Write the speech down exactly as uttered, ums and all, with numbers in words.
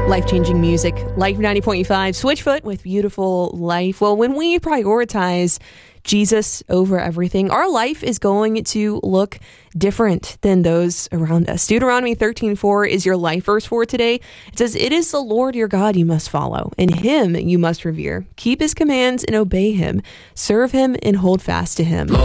Life-changing music. Life ninety point five. Switchfoot with Beautiful Life. Well, when we prioritize Jesus over everything, our life is going to look different than those around us. Deuteronomy thirteen four is your life verse for today. It says, "It is the Lord your God you must follow, and him you must revere. Keep his commands and obey him. Serve him and hold fast to him."